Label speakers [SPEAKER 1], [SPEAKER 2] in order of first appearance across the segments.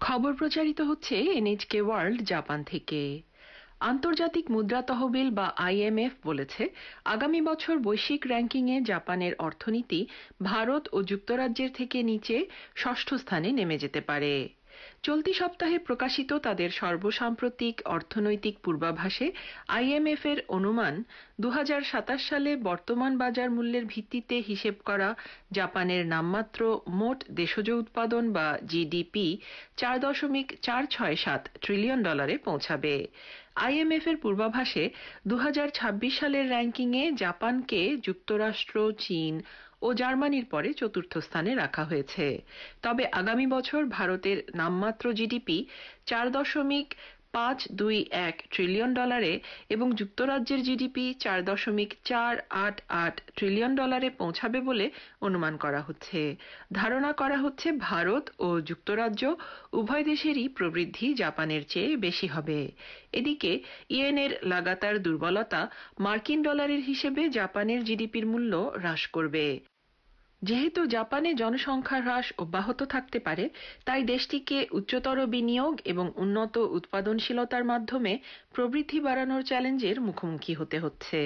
[SPEAKER 1] খবর প্রচারিত হচ্ছে এনএইচকে ওয়ার্ল্ড জাপান থেকে। আন্তর্জাতিক মুদ্রা তহবিল বা আইএমএফ বলেছে আগামী বছর বৈশ্বিক র্যাঙ্কিংয়ে জাপানের অর্থনীতি ভারত ও যুক্তরাজ্যের থেকে নিচে ষষ্ঠ স্থানে নেমে যেতে পারে। চলতি সপ্তাহে প্রকাশিত তাদের সর্বসাম্প্রতিক অর্থনৈতিক পূর্বাভাসে আইএমএফ এর অনুমান 2027 সালে বর্তমান বাজার মূল্যের ভিত্তিতে হিসেব করা জাপানের নামমাত্র মোট দেশজ উৎপাদন বা জিডিপি 4.467 ট্রিলিয়ন ডলারে পৌঁছাবে। আইএমএফ এর পূর্বাভাসে 2026 সালের র্যাঙ্কিংয়ে জাপানকে যুক্তরাষ্ট্র, চীন ও জার্মানির পরে চতুর্থ স্থানে রাখা হয়েছে। তবে আগামী বছর ভারতের নামমাত্র জিডিপি 4.521 ট্রিলিয়ন ডলারে এবং যুক্তরাজ্যের জিডিপি 4.488 ট্রিলিয়ন ডলারে পৌঁছাবে বলে অনুমান করা হচ্ছে। ধারণা করা হচ্ছে ভারত ও যুক্তরাজ্য উভয় দেশেরই প্রবৃদ্ধি জাপানের চেয়ে বেশি হবে। এদিকে ইয়েনের লাগাতার দুর্বলতা মার্কিন ডলারের হিসেবে জাপানের জিডিপির মূল্য হ্রাস করবে। যেহেতু জাপানে জনসংখ্যা হ্রাস অব্যাহত থাকতে পারে, তাই দেশটিকে উচ্চতর বিনিয়োগ এবং উন্নত উৎপাদনশীলতার মাধ্যমে প্রবৃদ্ধি বাড়ানোর চ্যালেঞ্জের মুখোমুখি হতে হচ্ছে।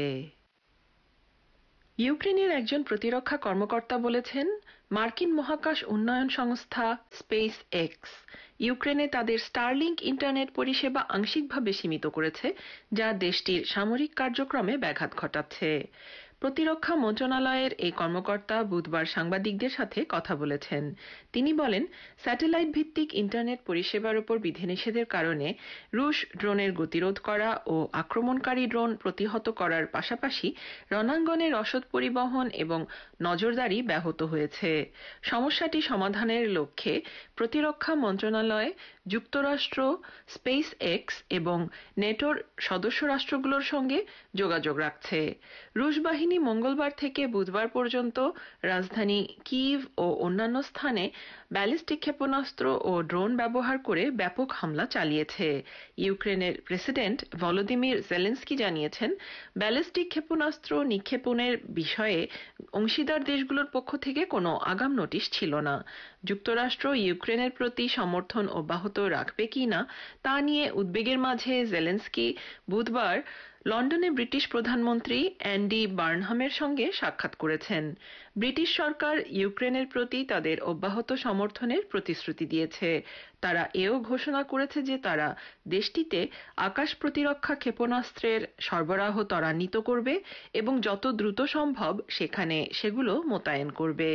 [SPEAKER 1] ইউক্রেনের একজন প্রতিরক্ষা কর্মকর্তা বলেছেন, মার্কিন মহাকাশ উন্নয়ন সংস্থা স্পেস এক্স ইউক্রেনে তাদের স্টারলিংক ইন্টারনেট পরিষেবা আংশিকভাবে সীমিত করেছে, যা দেশটির সামরিক কার্যক্রমে ব্যাঘাত ঘটাচ্ছে। প্রতিরক্ষা মন্ত্রণালয়ের এই কর্মকর্তা বুধবার সাংবাদিকদের সাথে কথা বলেছেন। তিনি বলেন, স্যাটেলাইট ভিত্তিক ইন্টারনেট পরিষেবার উপর বিধিনিষেধের কারণে রুশ ড্রোনের গতিরোধ করা ও আক্রমণকারী ড্রোন প্রতিহত করার পাশাপাশি রণাঙ্গনে রসদ পরিবহন এবং নজরদারি ব্যাহত হয়েছে। সমস্যাটি সমাধানের লক্ষ্যে প্রতিরক্ষা মন্ত্রণালয় যুক্তরাষ্ট্র, স্পেস এক্স এবং নেটোর সদস্য রাষ্ট্রগুলোর সঙ্গে যোগাযোগ রাখছে। রুশ বাহিনী মঙ্গলবার থেকে বুধবার পর্যন্ত রাজধানী কিভ ও অন্যান্য স্থানে ব্যালিস্টিক ক্ষেপণাস্ত্র ও ড্রোন ব্যবহার করে ব্যাপক হামলা চালিয়েছে। ইউক্রেনের প্রেসিডেন্ট ভলোদিমির জেলেনস্কি জানিয়েছেন, ব্যালিস্টিক ক্ষেপণাস্ত্র নিক্ষেপণের বিষয়ে অংশীদার দেশগুলোর পক্ষ থেকে কোনো আগাম নোটিশ ছিল না। যুক্তরাষ্ট্র ইউক্রেনের প্রতি সমর্থন অব্যাহত রাখবে কিনা তা নিয়ে উদ্বেগের মাঝে জেলেনস্কি বুধবার লন্ডনে ব্রিটিশ প্রধানমন্ত্রী অ্যান্ডি বার্নহামের সঙ্গে সাক্ষাৎ করেছেন। ব্রিটিশ সরকার ইউক্রেনের প্রতি তাদের অব্যাহত সমর্থনের প্রতিশ্রুতি দিয়েছে। তারা এও ঘোষণা করেছে যে তারা দেশটিতে আকাশ প্রতিরক্ষা ক্ষেপণাস্ত্রের সরবরাহ ত্বরান্বিত করবে এবং যত দ্রুত সম্ভব সেখানে সেগুলো মোতায়েন করবে।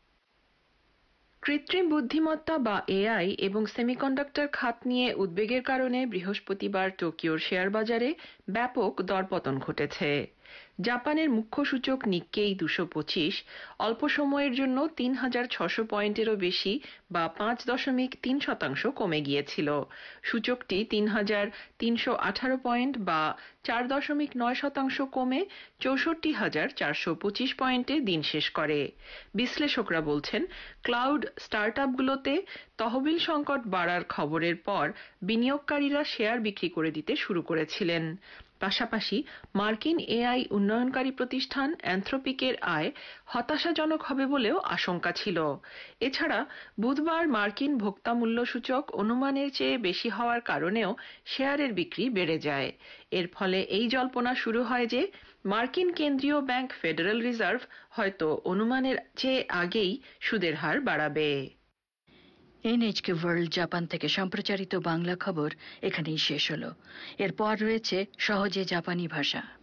[SPEAKER 1] কৃত্রিম বুদ্ধিমত্তা বা এআই এবং সেমিকন্ডাক্টর খাত নিয়ে উদ্বেগের কারণে বৃহস্পতিবার টোকিওর শেয়ার বাজারে ব্যাপক দরপতন ঘটেছে। জাপানের মুখ্য সূচক নিক্কেই 225 অল্প সময়ের জন্য 3600 পয়েন্টেরও বেশি বা 5.3% কমে গিয়েছিল। সূচকটি 3318 পয়েন্ট বা 4.9% কমে 64,425 পয়েন্টে দিন শেষ করে। বিশ্লেষকরা বলছেন, ক্লাউড স্টার্টআপগুলোতে তহবিল সংকট বাড়ার খবরের পর বিনিয়োগকারীরা শেয়ার বিক্রি করে দিতে শুরু করেছিলেন। পাশাপাশি মার্কিন এআই উন্নয়নকারী প্রতিষ্ঠান অ্যানথ্রোপিকের আয় হতাশাজনক হবে বলেও আশঙ্কা ছিল। এছাড়া বুধবার মার্কিন ভোক্তা মূল্য সূচক অনুমানের চেয়ে বেশি হওয়ার কারণেও শেয়ারের বিক্রি বেড়ে যায়। এর ফলে এই জল্পনা শুরু হয় যে মার্কিন কেন্দ্রীয় ব্যাংক ফেডারেল রিজার্ভ হয়তো অনুমানের চেয়ে আগেই সুদের হার বাড়াবে।
[SPEAKER 2] এনএইচকে ওয়ার্ল্ড জাপান থেকে সম্প্রচারিত বাংলা খবর এখানেই শেষ হলো। এরপর রয়েছে সহজে জাপানি ভাষা।